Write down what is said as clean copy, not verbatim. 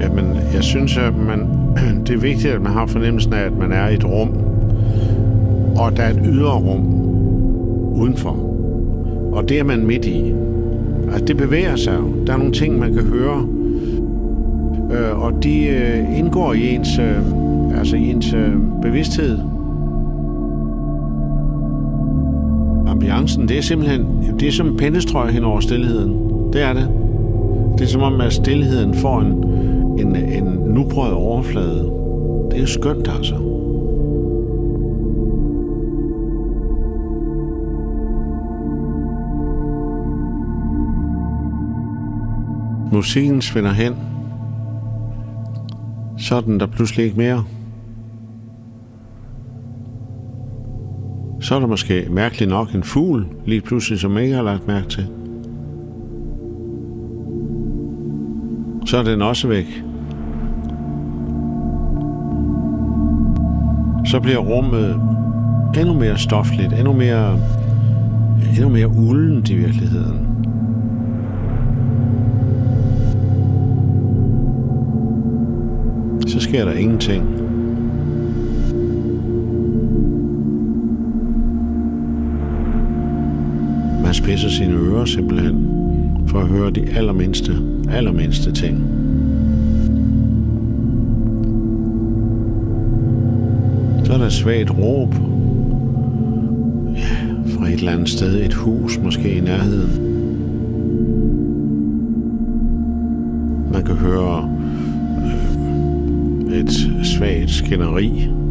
Jamen, jeg synes, at det er vigtigt, at man har fornemmelsen af, at man er i et rum, og der er et ydre rum udenfor. Og det er man midt i. Altså, det bevæger sig jo. Der er nogle ting, man kan høre, og de indgår i ens bevidsthed. Ambiancen, det er simpelthen, det er som en pennestrøg hen over stilheden. Det er det. Det er som om, at stilheden får en nubrød overflade. Det er skønt, altså. Musikken svinder hen. Så er den der pludselig ikke mere. Så er der måske mærkeligt nok en fugl, lige pludselig, som ikke har lagt mærke til. Så er den også væk. Så bliver rummet endnu mere stofligt, endnu mere uldent i virkeligheden. Så sker der ingenting. Man spidser sine ører simpelthen for at høre de allermindste ting. Så er der et svagt råb. Ja, fra et eller andet sted. Et hus måske i nærheden. Man kan høre et svagt skænderi.